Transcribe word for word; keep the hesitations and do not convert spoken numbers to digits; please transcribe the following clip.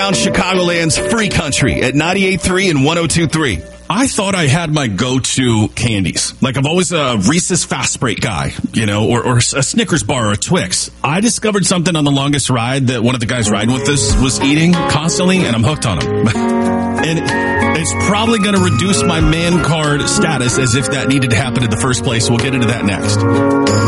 around Chicagoland's free country at ninety-eight point three and one oh two point three. I thought I had my go-to candies. Like, I'm always a Reese's Fast Break guy, you know, or, or a Snickers bar or a Twix. I discovered something on the longest ride that one of the guys riding with us was eating constantly, and I'm hooked on them. And it's probably going to reduce my man card status as if that needed to happen in the first place. We'll get into that next.